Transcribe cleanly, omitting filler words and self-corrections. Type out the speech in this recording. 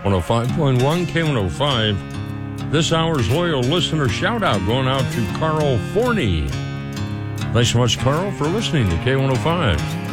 105.1 K105. This hour's loyal listener shout-out going out to Carl Forney. Thanks so much, Carl, for listening to K105.